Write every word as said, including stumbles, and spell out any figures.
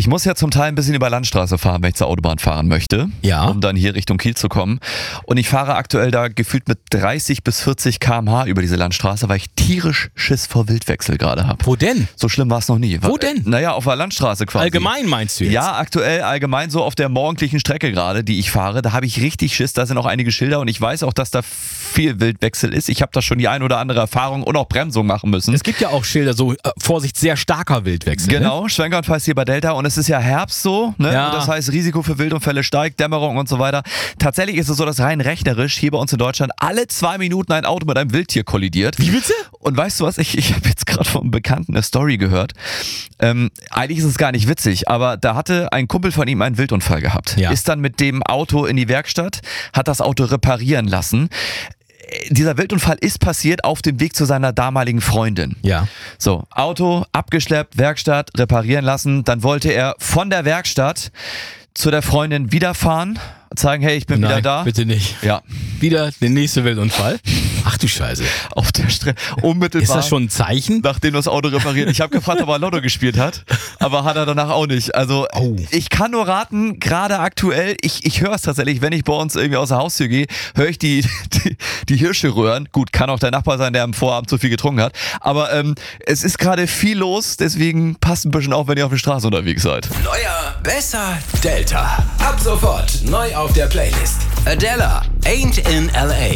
Ich muss ja zum Teil ein bisschen über Landstraße fahren, wenn ich zur Autobahn fahren möchte, Ja. um dann hier Richtung Kiel zu kommen. Und ich fahre aktuell da gefühlt mit dreißig bis vierzig Kilometer pro Stunde über diese Landstraße, weil ich tierisch Schiss vor Wildwechsel gerade habe. Wo denn? So schlimm war es noch nie. Wo denn? Naja, auf der Landstraße quasi. Allgemein meinst du jetzt? Ja, aktuell allgemein so auf der morgendlichen Strecke gerade, die ich fahre, da habe ich richtig Schiss. Da sind auch einige Schilder und ich weiß auch, dass da viel Wildwechsel ist. Ich habe da schon die ein oder andere Erfahrung und auch Bremsung machen müssen. Es gibt ja auch Schilder, so äh, Vorsicht, sehr starker Wildwechsel. Genau, Schwenkeunfall ist hier bei Delta und es ist ja Herbst so, ne? Ja. Und das heißt, Risiko für Wildunfälle steigt, Dämmerung und so weiter. Tatsächlich ist es so, dass rein rechnerisch hier bei uns in Deutschland alle zwei Minuten ein Auto mit einem Wildtier kollidiert. Wie bitte? Und weißt du was, ich, ich habe jetzt gerade von einem Bekannten eine Story gehört. Ähm, eigentlich ist es gar nicht witzig, aber da hatte ein Kumpel von ihm einen Wildunfall gehabt. Ja. Ist dann mit dem Auto in die Werkstatt, hat das Auto reparieren lassen. Dieser Wildunfall ist passiert auf dem Weg zu seiner damaligen Freundin. Ja. So, Auto abgeschleppt, Werkstatt, reparieren lassen. Dann wollte er von der Werkstatt zu der Freundin wiederfahren, zeigen, hey, ich bin Nein, wieder da. bitte nicht. Ja, Wieder der nächste Wildunfall. Ach du Scheiße. auf der Strecke, unmittelbar. Ist das schon ein Zeichen? Nachdem das Auto repariert. Ich habe gefragt, ob er Lotto gespielt hat, aber hat er danach auch nicht. Also Oh. ich kann nur raten, gerade aktuell, ich, ich höre es tatsächlich, wenn ich bei uns irgendwie aus der Haustür gehe, höre ich die, die, die Hirsche röhren. Gut, kann auch der Nachbar sein, der am Vorabend zu viel getrunken hat. Aber ähm, es ist gerade viel los, deswegen passt ein bisschen auf, wenn ihr auf der Straße unterwegs seid. Neuer, besser, Delta. Ab sofort neu auf der Playlist. Adela, Ain't in L A.